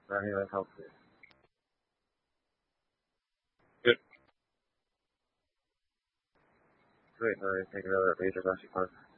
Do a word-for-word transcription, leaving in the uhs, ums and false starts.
I think that helps. Good. Great. I think another major question part.